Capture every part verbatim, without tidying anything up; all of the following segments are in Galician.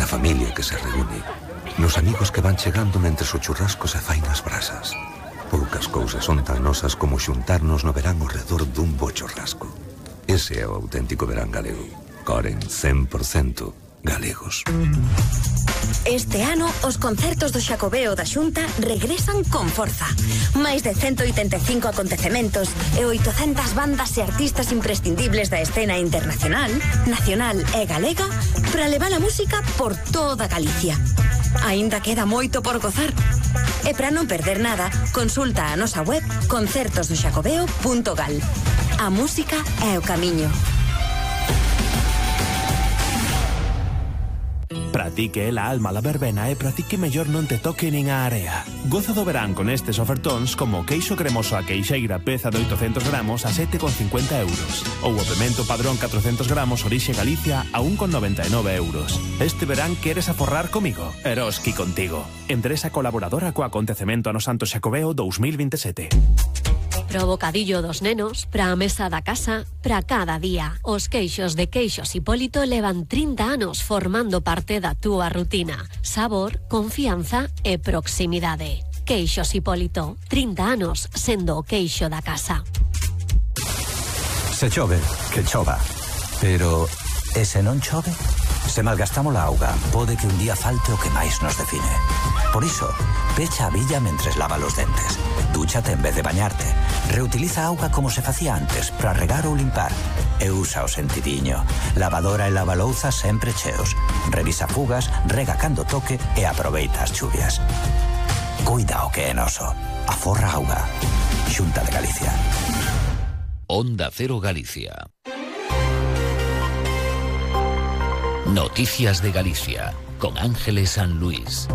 familia que se reúne, nos amigos que van chegando mentres o churrasco se fai nas brasas. Poucas cousas son tan nosas como xuntarnos no verán ao redor dun bo churrasco. Ese é o auténtico verán galego. Coren cen por cento galegos. Este ano, os concertos do Xacobeo da Xunta regresan con forza. Máis de ciento oitenta e cinco acontecementos e oitocentas bandas e artistas imprescindibles da escena internacional, nacional e galega para levar a música por toda Galicia. Aínda queda moito por gozar. E para non perder nada, consulta a nosa web concertos do xacobeo punto gal. A música é o camiño. Pratique la alma la verbena e pratique mellor non te toque nin a area. Goza do verán con estes ofertóns como queixo cremoso a queixeira peza de oitocentos gramos a sete con cincuenta euros ou o pemento padrón catrocentos gramos orixe Galicia a un con noventa e nove euros. Este verán queres aforrar comigo? Eroski contigo. Empresa colaboradora co acontecemento ano Santo Xacobeo dous mil vinte e sete. Pro bocadillo dos nenos, pra a mesa da casa, pra cada día. Os queixos de Queixos Hipólito levan trinta anos formando parte da túa rutina. Sabor, confianza e proximidade. Queixos Hipólito, trinta anos sendo o queixo da casa. Se chove, que chova. Pero, e se non chove? Se malgastamos a auga, pode que un día falte o que máis nos define. Por iso, pecha a billa mentres lava los dentes. Dúchate en vez de bañarte. Reutiliza auga como se facía antes para regar ou limpar. E usa o sentidiño. Lavadora e lavalouza sempre cheos. Revisa fugas, rega cando toque e aproveita as chuvias. Cuida o que é noso. Aforra auga. Xunta de Galicia. Onda Cero Galicia. Noticias de Galicia, con Ángeles San Luis.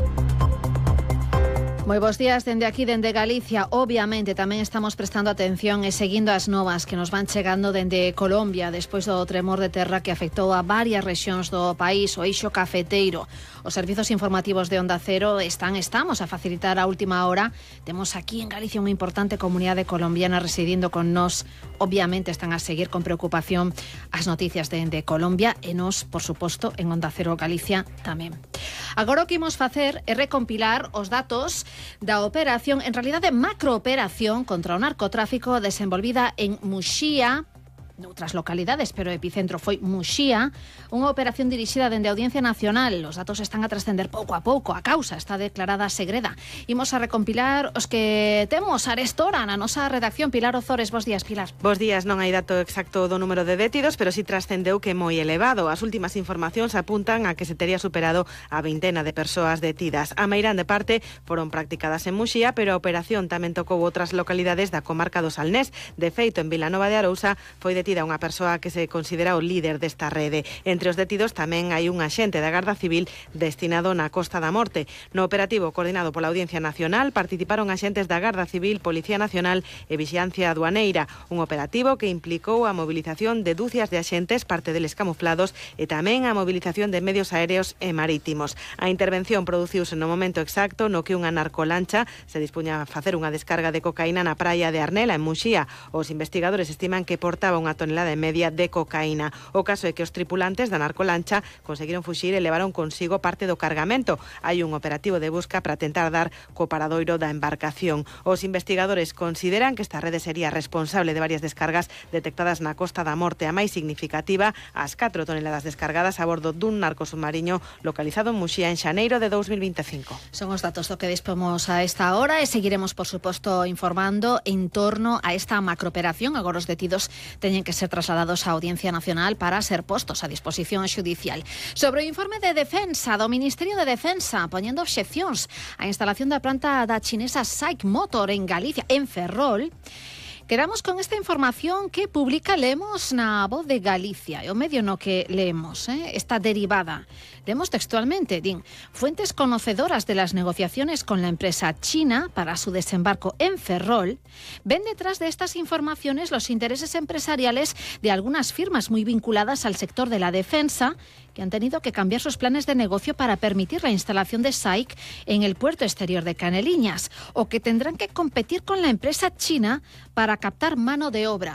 Moi bons días, dende aquí, dende Galicia. Obviamente tamén estamos prestando atención e seguindo as novas que nos van chegando dende Colombia despois do tremor de terra que afectou a varias rexións do país, o eixo cafeteiro. Os servizos informativos de Onda Cero están, estamos a facilitar a última hora. Temos aquí en Galicia unha importante comunidade colombiana residindo con nós. Obviamente están a seguir con preocupación as noticias dende Colombia e nos, por suposto, en Onda Cero Galicia tamén. Agora o que imos facer é recompilar os datos da operación, en realidade macrooperación contra o narcotráfico desenvolvida en Muxía, noutras localidades, pero o epicentro foi Muxía, unha operación dirixida dende a Audiencia Nacional. Os datos están a trascender pouco a pouco, a causa está declarada segreda. Imos a recompilar os que temos arestora na nosa redacción. Pilar Ozores, bos días, Pilar. Bos días, non hai dato exacto do número de detidos, pero si trascendeu que é moi elevado. As últimas informacións apuntan a que se tería superado a veintena de persoas detidas. A meirande parte foron practicadas en Muxía, pero a operación tamén tocou outras localidades da comarca do Salnés. De feito, en Vilanova de Arousa foi detida unha persoa que se considera o líder desta rede. Entre os detidos tamén hai un axente da Garda Civil destinado na Costa da Morte. No operativo coordinado pola Audiencia Nacional participaron axentes da Garda Civil, Policía Nacional e Vixiancia Aduaneira. Un operativo que implicou a movilización de dúcias de axentes, parte deles camuflados, e tamén a movilización de medios aéreos e marítimos. A intervención produciuse no momento exacto no que unha narcolancha se dispuña a facer unha descarga de cocaína na praia de Arnela, en Muxía. Os investigadores estiman que portaba unha tonelada e media de cocaína. O caso é que os tripulantes da narcolancha conseguiron fuxir e levaron consigo parte do cargamento. Hai un operativo de busca para tentar dar co paradoiro da embarcación. Os investigadores consideran que esta rede sería responsable de varias descargas detectadas na Costa da Morte. A máis significativa, as catro toneladas descargadas a bordo dun narcosubmarino localizado en Muxía en xaneiro de dous mil vinte e cinco. Son os datos do que dispomos a esta hora e seguiremos, por suposto, informando en torno a esta macrooperación. Agora os detidos teñen que ser trasladados á Audiencia Nacional para ser postos a disposición xudicial. Sobre o informe de defensa do Ministerio de Defensa, poñendo obxeccións á instalación da planta da chinesa SAIC Motor en Galicia, en Ferrol, quedamos con esta información que publica Lemos na Voz de Galicia, e o medio no que leemos, eh, esta derivada. Leemos textualmente, din, fuentes conocedoras de las negociaciones con la empresa china para su desembarco en Ferrol ven detrás de estas informaciones los intereses empresariales de algunas firmas muy vinculadas al sector de la defensa que han tenido que cambiar sus planes de negocio para permitir la instalación de SAIC en el puerto exterior de Caneliñas, o que tendrán que competir con la empresa china para captar mano de obra.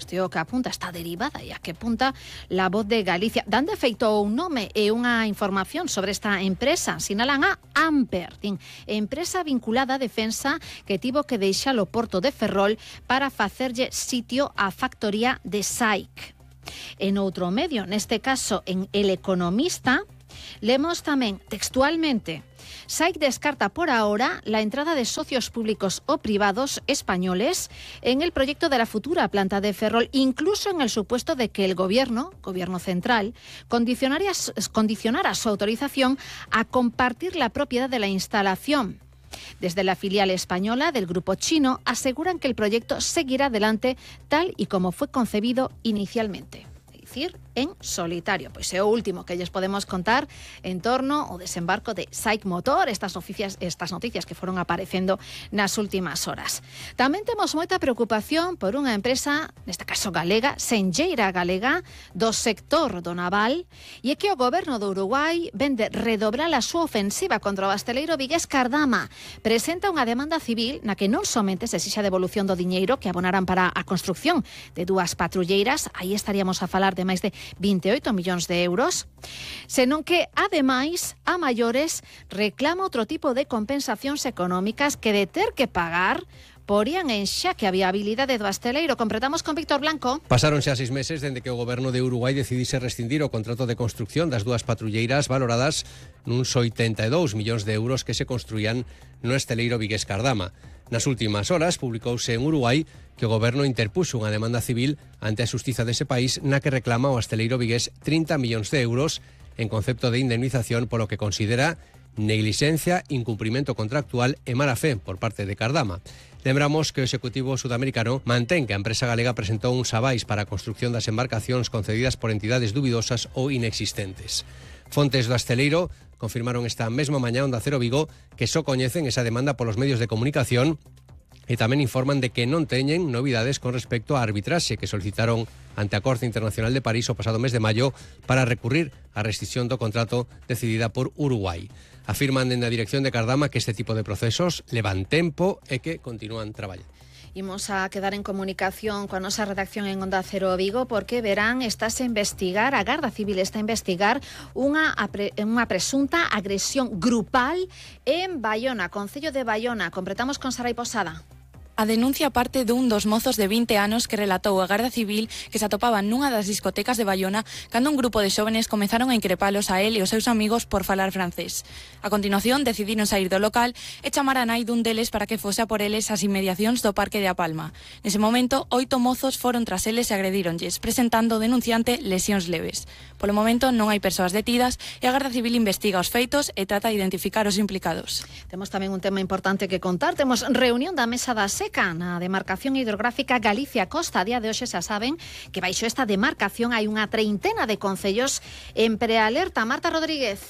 Isto é o que apunta esta derivada e a que apunta La Voz de Galicia. Dan de feito un nome e unha información sobre esta empresa. Sinalan a Amper, din, empresa vinculada á defensa que tivo que deixar o porto de Ferrol para facerlle sitio á factoría de S A I C. En outro medio, neste caso en El Economista, lemos tamén textualmente: S A I C descarta por ahora la entrada de socios públicos o privados españoles en el proyecto de la futura planta de Ferrol, incluso en el supuesto de que el gobierno, gobierno central, condicionara, condicionara su autorización a compartir la propiedad de la instalación. Desde la filial española del grupo chino aseguran que el proyecto seguirá adelante tal y como fue concebido inicialmente. decir, en solitario. Pois é o último que lles podemos contar en torno ao desembarco de S A I C Motor, estas noticias, estas noticias que foron aparecendo nas últimas horas. Tamén temos moita preocupación por unha empresa, neste caso galega, Senlleira Galega, do sector do naval, e é que o goberno do Uruguai vende redobrar a súa ofensiva contra o asteleiro vigués Cardama. Presenta unha demanda civil na que non somente se exixa a devolución do diñeiro que abonaran para a construcción de dúas patrulleiras, aí estaríamos a falar de máis de vinte e oito millóns de euros, senón que, ademais, a maiores reclama outro tipo de compensacións económicas que de ter que pagar porían en xaque a viabilidade do asteleiro. Completamos con Víctor Blanco. Pasaron xa seis meses dende que o goberno de Uruguai decidise rescindir o contrato de construcción das dúas patrulleiras valoradas nuns oitenta e dous millóns de euros que se construían no esteleiro vigués Cardama. Nas últimas horas publicouse en Uruguai que o goberno interpuxo unha demanda civil ante a xustiza dese país na que reclama o asteleiro vigués trinta millóns de euros en concepto de indemnización polo que considera negligencia, incumprimento contractual e mala fe por parte de Cardama. Lembramos que o Executivo sudamericano mantén que a empresa galega presentou uns avais para a construcción das embarcacións concedidas por entidades dubidosas ou inexistentes. Fontes do asteleiro confirmaron esta mesma mañá Onda Cero Vigo que só coñecen esa demanda polos medios de comunicación e tamén informan de que non teñen novidades con respecto á arbitraxe que solicitaron ante a Corte Internacional de París o pasado mes de maio para recurrir á rescisión do contrato decidida por Uruguai. Afirman dende a dirección de Cardama que este tipo de procesos levan tempo e que continúan traballando. Imos a quedar en comunicación coa nosa redacción en Onda Cero Vigo porque verán, estáse a investigar, a Garda Civil está a investigar unha, unha presunta agresión grupal en Baiona, Concello de Baiona. Completamos con Sarai Posada. A denuncia parte dun dos mozos de vinte anos que relatou a Garda Civil que se atopaban nunha das discotecas de Baiona cando un grupo de xóvenes comezaron a increpalos a él e os seus amigos por falar francés. A continuación decidiron sair do local e chamar a nai dun deles para que fose a por eles ás inmediacións do Parque de A Palma. Nese momento, oito mozos foron tras eles e agredíronlles, presentando o denunciante lesións leves. Polo momento non hai persoas detidas e a Garda Civil investiga os feitos e trata de identificar os implicados. Temos tamén un tema importante que contar. Temos reunión da Mesa da Seca na demarcación hidrográfica Galicia-Costa. A día de hoxe xa saben que baixo esta demarcación hai unha treintena de concellos en prealerta. Marta Rodríguez.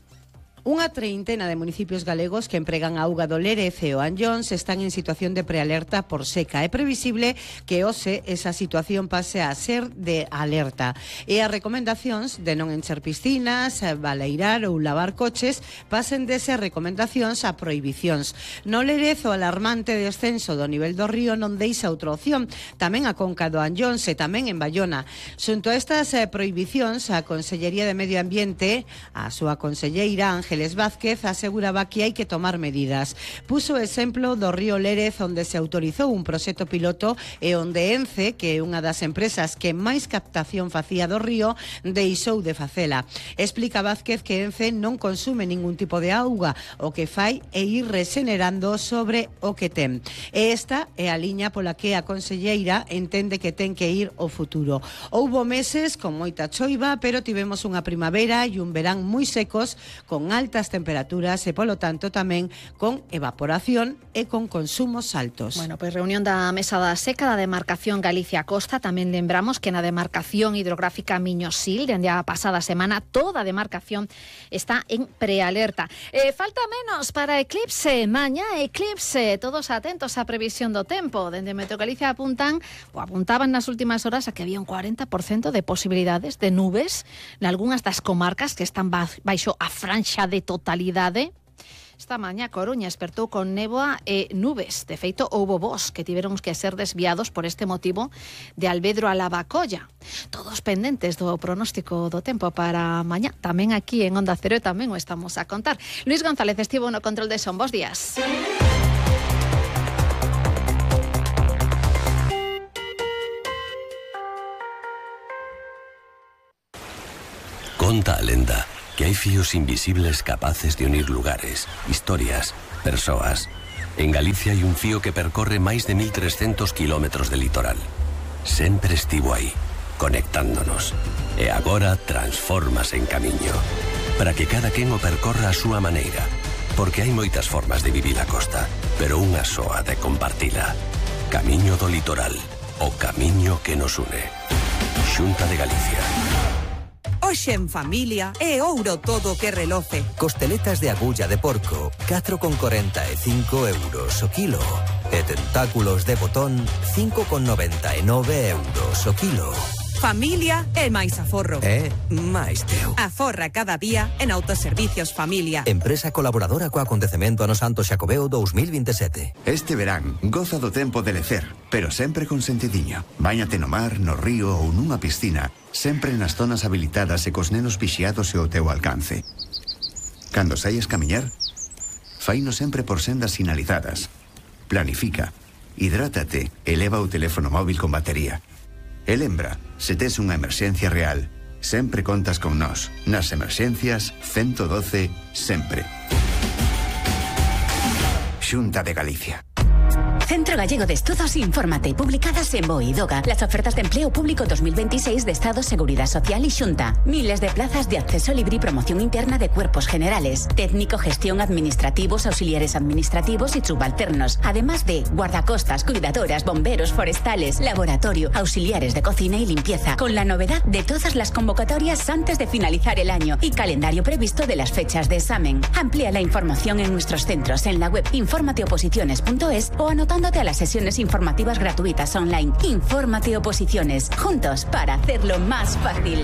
Unha treintena de municipios galegos que empregan a auga do Lérez e o Anllóns están en situación de prealerta por seca. É previsible que hoxe esa situación pase a ser de alerta. E as recomendacións de non encher piscinas, baleirar ou lavar coches pasen dese recomendacións a prohibicións. No Lérez o alarmante descenso do nivel do río non deixa outra opción. Tamén a conca do Anllóns e tamén en Baiona. Xunto a estas prohibicións, a Consellería de Medio Ambiente, a súa conselleira Ángel Vázquez aseguraba que hai que tomar medidas. Puso o exemplo do río Lérez onde se autorizou un proxecto piloto e onde Ence, que é unha das empresas que máis captación facía do río, deixou de facela. Explica Vázquez que Ence non consume ningún tipo de auga, o que fai é ir regenerando sobre o que ten. E esta é a liña pola que a conselleira entende que ten que ir o futuro. Houbo meses con moita choiva, pero tivemos unha primavera e un verán moi secos con alta altas temperaturas e, polo tanto, tamén con evaporación e con consumos altos. Bueno, pois reunión da Mesa da Seca da demarcación Galicia-Costa. Tamén lembramos que na demarcación hidrográfica Miñosil, dende a pasada semana, toda a demarcación está en prealerta. Eh, falta menos para eclipse, mañá eclipse. Todos atentos á previsión do tempo. Dende Meteo Galicia apuntan, ou apuntaban nas últimas horas a que había un cuarenta por ciento de posibilidades de nubes nalgúnas das comarcas que están baixo a franxa de totalidade. Esta mañá Coruña despertou con néboa e nubes. De feito, houbo voos que tiveron que ser desviados por este motivo de Alvedro a Lavacolla. Todos pendentes do pronóstico do tempo para mañá. Tamén aquí en Onda Cero e tamén o estamos a contar. Luis González estivo no control de son. Bos días. Conta a lenda que hai fíos invisibles capaces de unir lugares, historias, persoas. En Galicia hai un fío que percorre máis de mil trescentos kilómetros de litoral. Sempre estivo aí, conectándonos. E agora transfórmase en camiño. Para que cada quen o percorra a súa maneira. Porque hai moitas formas de vivir a costa, pero unha soa de compartila. Camiño do litoral, o camiño que nos une. Xunta de Galicia. Hoxe en familia é ouro todo que reloce. Costeletas de agulla de porco, catro con corenta e cinco euros o kilo. E tentáculos de botón, cinco con noventa e nove euros o kilo. Familia é máis aforro. É máis teu. Aforra cada día en Autoservicios Familia. Empresa colaboradora co acontecemento Ano Santo Xacobeo dos mil veintisiete. Este verán, goza do tempo de lecer, pero sempre con sentidiño. Báñate no mar, no río ou nunha piscina, sempre nas zonas habilitadas e cos nenos vixiados e ao teu alcance. Cando saias camiñar, faino sempre por sendas sinalizadas. Planifica, hidrátate e leva o teléfono móvil con batería. E lembra, se tes unha emerxencia real, sempre contas con nós. Nas emerxencias, ciento doce, sempre. Xunta de Galicia. Centro Gallego de Estudos Infórmate, publicadas en BOE y DOGA. Las ofertas de empleo público dos mil veintiséis de Estado, Seguridad Social y Xunta. Miles de plazas de acceso libre y promoción interna de cuerpos generales. Técnico, gestión, administrativos, auxiliares administrativos y subalternos. Además de guardacostas, cuidadoras, bomberos, forestales, laboratorio, auxiliares de cocina y limpieza. Con la novedad de todas las convocatorias antes de finalizar el año y calendario previsto de las fechas de examen. Amplía la información en nuestros centros en la web infórmateoposiciones punto es o anotándote a las sesiones informativas gratuitas online. Infórmate Oposiciones, juntos para hacerlo más fácil.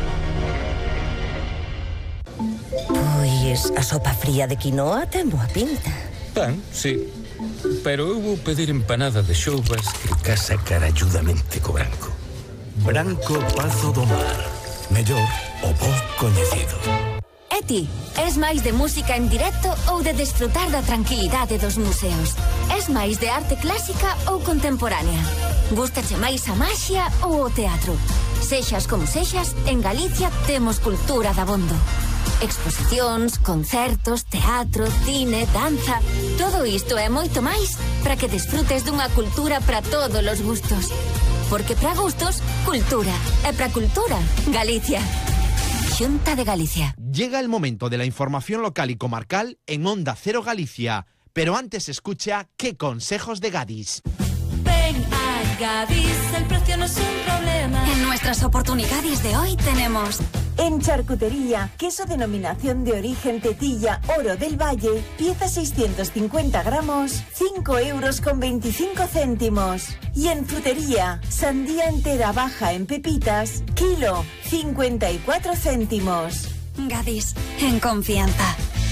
Pois a sopa fría de quinoa ten boa pinta. Pan, sí. Pero eu vou pedir empanada de xoubas que casa caralludamente co branco. Branco Pazo do Mar. Mellor o bo coñecido. E ti, es máis de música en directo ou de desfrutar da tranquilidade dos museos? Es máis de arte clásica ou contemporánea? Gústache máis a maxia ou o teatro? Sexas como sexas, en Galicia temos cultura dabondo. Exposicións, concertos, teatro, cine, danza... Todo isto e moito máis para que desfrutes dunha cultura para todos os gustos. Porque para gustos, cultura. E para cultura, Galicia. Xunta de Galicia. Llega el momento de la información local y comarcal en Onda Cero Galicia. Pero antes escucha qué consejos de Gadis. Ven a Gadis, el precio no es un problema. En nuestras oportunidades de hoy tenemos... En charcutería, queso denominación de origen Tetilla Oro del Valle, pieza seiscientos cincuenta gramos, cinco euros con veinticinco céntimos. Y en frutería, sandía entera baja en pepitas, kilo, cincuenta y cuatro céntimos. Gadis, en confianza.